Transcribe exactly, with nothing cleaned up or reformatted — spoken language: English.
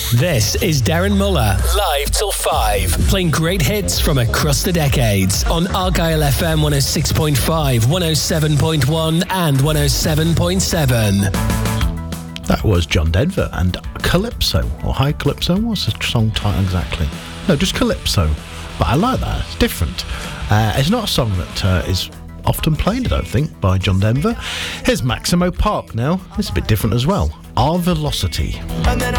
This is Darren Muller, live till five, playing great hits from across the decades on Argyle F M one oh six point five, one oh seven point one and one oh seven point seven. That was John Denver and Calypso, or High Calypso. What's the song title exactly? No, just Calypso. But I like that. It's different. Uh, it's not a song that uh, is often played, I don't think, by John Denver. Here's Maximo Park now. It's a bit different as well. Our Velocity.